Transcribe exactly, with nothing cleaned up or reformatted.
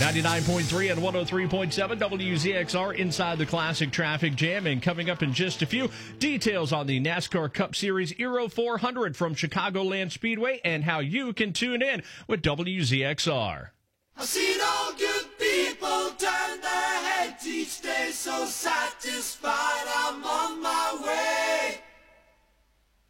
ninety-nine point three and one oh three point seven W Z X R inside the Classic Traffic Jam. And coming up in just a few, details on the NASCAR Cup Series Aero four hundred from Chicagoland Speedway and how you can tune in with W Z X R. I've seen all good people turn their